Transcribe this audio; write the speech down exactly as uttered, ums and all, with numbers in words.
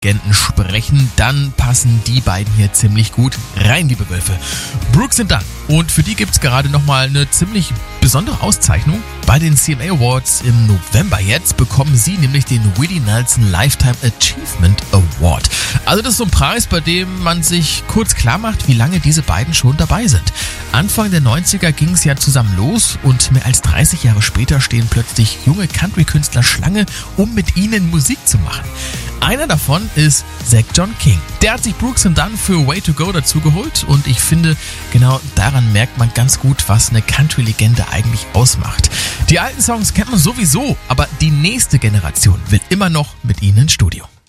Legenden sprechen, dann passen die beiden hier ziemlich gut rein, liebe Wölfe. Brooks and Dunn. Und für die gibt's gerade nochmal eine ziemlich besondere Auszeichnung. Bei den C M A Awards im November jetzt bekommen sie nämlich den Willie Nelson Lifetime Achievement Award. Also das ist so ein Preis, bei dem man sich kurz klar macht, wie lange diese beiden schon dabei sind. Anfang der neunziger ging es ja zusammen los und mehr als dreißig Jahre später stehen plötzlich junge Country-Künstler Schlange, um mit ihnen Musik zu machen. Einer davon ist Zach John King. Der hat sich Brooks and Dunn für Way to Go dazu geholt und ich finde, genau daran merkt man ganz gut, was eine Country-Legende eigentlich ausmacht. Die alten Songs kennt man sowieso, aber die nächste Generation will immer noch mit ihnen ins Studio.